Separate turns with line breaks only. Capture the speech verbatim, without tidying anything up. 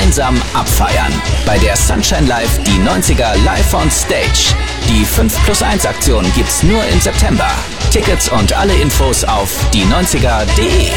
gemeinsam abfeiern. Bei der Sunshine Live die neunziger live on Stage. Die fünf plus eins Aktion gibt's nur im September. Tickets und alle Infos auf die neunziger punkt de.